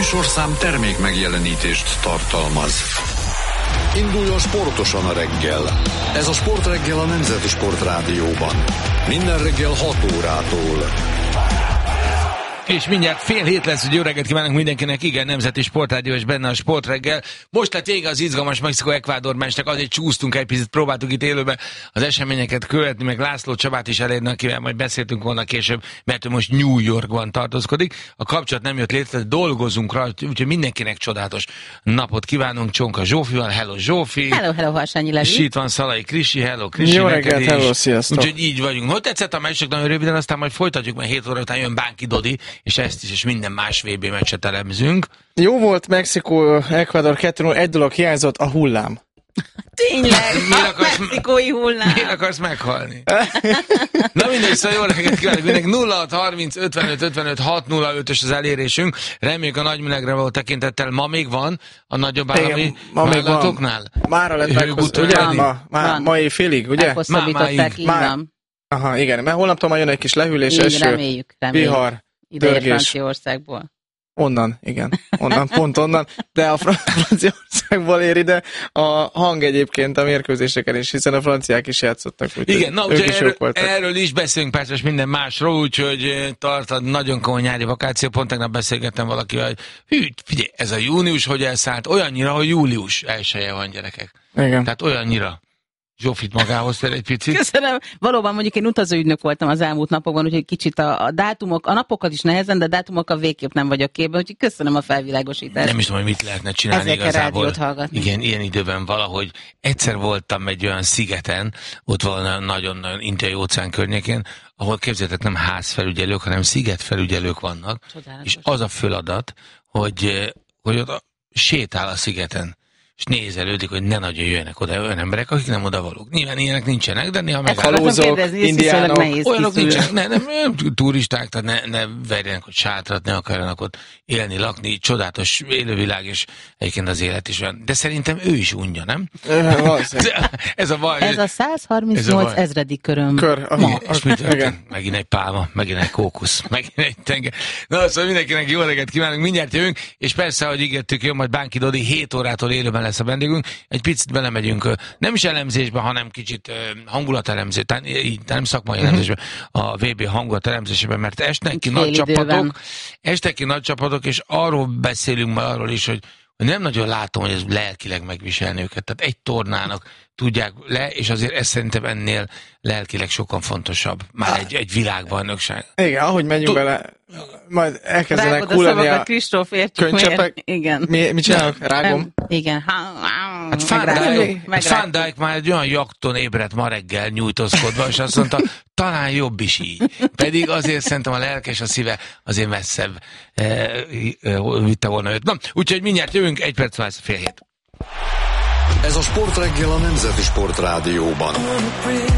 műsorszám termék megjelenítést tartalmaz. Induljon sportosan a reggel. Ez a Sportreggel a Nemzeti Sportrádióban. Minden reggel 6 órától. És mindjárt 6:30 lesz, hogy jó reggelt kívánunk mindenkinek, igen, Nemzeti Sportrádió és benne a Sportreggel. Most lett vége az izgalmas Mexikó-Ekvádor meccsnek, azért csúsztunk egy picit, próbáltuk itt élőben az eseményeket követni, meg László Csabát is elérni, akivel majd beszéltünk volna később, mert ő most New Yorkban tartózkodik. A kapcsolat nem jött létre, dolgozunk rá, úgyhogy mindenkinek csodálatos napot kívánunk. Csonka Zsófival, hello Zsófi. Hello, Harsányi Levi. És itt van Szalai Krisi, hello Krisi. Jó reggelt, hello, sziasztok. Úgyhogy így vagyunk. Hogy tetszett a meccs, csak nagyon röviden, aztán majd folytatjuk, mert 7 óra után jön Bánki Dodi, és ezt is, és minden más VB meccset elemzünk. Jó volt Mexikó, Ecuador 2-0, egy dolog hiányzott, a hullám. Tényleg, mexikói hullám. Miért akarsz meghalni? Na mindegy, szóval jó reggelt kívánok mindenki. 0630 55 55 605-ös az elérésünk. Reméljük a nagymelegre való tekintettel ma még van a nagyobb állami vállalatoknál. Mára lett meghozott, ugye? Ma éjfélig, ugye? Meghosszabbították, így van. Aha, igen, mert holnaptól már jön egy kis lehűlés, eső, reméljük. vihar, ide Franciaországból. Onnan, igen. Pont onnan. De a Franciaországból ér ide a hang egyébként a mérkőzéseken is, hiszen a franciák is játszottak. Igen, na úgyhogy erről is beszélünk persze, és minden másról, úgyhogy tartad nagyon komoly nyári vakáció. Pont tegnap beszélgettem valakivel, hogy figyelj, ez a június hogy elszállt, olyannyira, hogy július 1-je van, gyerekek. Igen. Tehát olyannyira. Zsófit magához tér egy picit. Köszönöm. Valóban mondjuk én utazóügynök voltam az elmúlt napokban, úgyhogy kicsit a dátumok, a napokat is nehezen, de a dátumokkal végképp nem vagyok képben, úgyhogy köszönöm a felvilágosítást. Nem is tudom, hogy mit lehetne csinálni igazából. Igen, ilyen időben valahogy. Egyszer voltam egy olyan szigeten, ott valami nagyon-nagyon indiai óceán környékén, ahol képzeljétek, nem házfelügyelők, hanem szigetfelügyelők vannak. Csodálatos. És az a feladat, hogy ott sétál a szigeten, és nézelődik, hogy ne nagyon jöjjenek oda olyan emberek, akik nem odavalók. Nyilván ilyenek nincsenek, de néha megállózók, indiánok, olyanok nincsenek, nem turisták, tehát ne verjenek ott sátrat, ne akarjanak ott élni, lakni, csodálatos élővilág, és egyébként az élet is olyan. De szerintem ő is unja, nem? Ez a baj. Ez a 138 ezredik köröm. És mit történt? Megint egy pálma, megint egy kókusz, megint egy tenger. Na, szóval mindenkinek jó reggelt kívánunk, mindjárt jövünk, és persze, ahogy ígértük, jön majd Bánki Dodi, 7 órától élőben lesz a vendégünk. Egy picit belemegyünk, nem is elemzésbe, hanem kicsit hangulatelemzésbe, nem szakmai elemzésbe, a VB hangulatelemzésében, mert esnek ki nagy csapatok, és arról beszélünk már arról is, hogy nem nagyon látom, hogy ez lelkileg megviselni őket. Tehát egy tornának tudják le, és azért ez szerintem ennél lelkileg sokkal fontosabb. Már egy világbajnokság. Igen, ahogy megyünk bele, majd elkezdenek hullani a könycsepek. Igen. Mit csinálok? Rágom? Igen. Hát Van Dijk már egy olyan jakton ébredt ma reggel nyújtózkodva, és azt mondta, talán jobb is így. Pedig azért szerintem a lelke és a szíve azért messzebb vitte volna őt. Na, úgyhogy mindjárt jövünk, 1 perc lesz, 6:30. Ez a Sportreggel a Nemzeti Sportrádióban.